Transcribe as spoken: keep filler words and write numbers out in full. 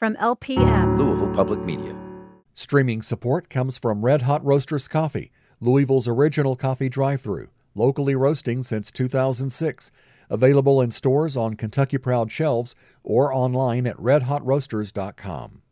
from L P M, Louisville Public Media. Streaming support comes from Red Hot Roasters Coffee, Louisville's original coffee drive-thru, locally roasting since two thousand six. Available in stores on Kentucky Proud shelves or online at red hot roasters dot com.